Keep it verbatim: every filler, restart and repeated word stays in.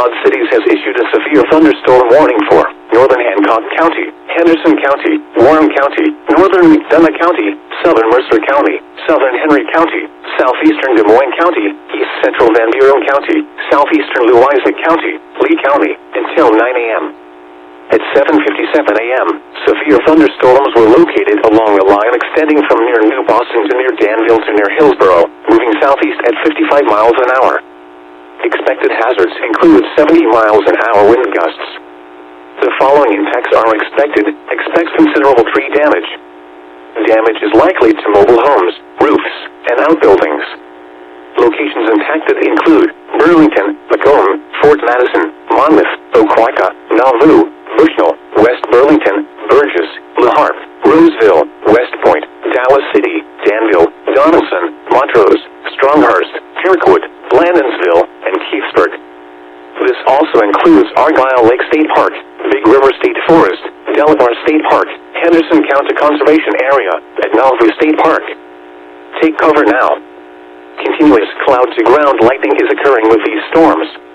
Quad Cities has issued a severe thunderstorm warning for northern Hancock County, Henderson County, Warren County, northern McDonough County, southern Mercer County, southern Henry County, southeastern Des Moines County, east central Van Buren County, southeastern Louisa County, Lee County, until nine a m At seven fifty-seven a m, severe thunderstorms were located along a line extending from near New Boston to near Danville to near Hillsboro, moving southeast at fifty-five miles an hour. Expected hazards include seventy miles an hour wind gusts. The following impacts are expected. Expect considerable tree damage. Damage is likely to mobile homes, roofs, and outbuildings. Locations impacted include Burlington, Macomb, Fort Madison, Monmouth, Oquawka, Nauvoo, Bushnell, West Burlington, Burgess, La Harpe, Roseville, West Point, Dallas City, Danville, Donelson, Montrose, Stronghurst, Kirkwood, Blandonsville, and Keithsburg. This also includes Argyle Lake State Park, Big River State Forest, Delaware State Park, Henderson County Conservation Area, and Nauvoo State Park. Take cover now. Continuous cloud-to-ground lightning is occurring with these storms.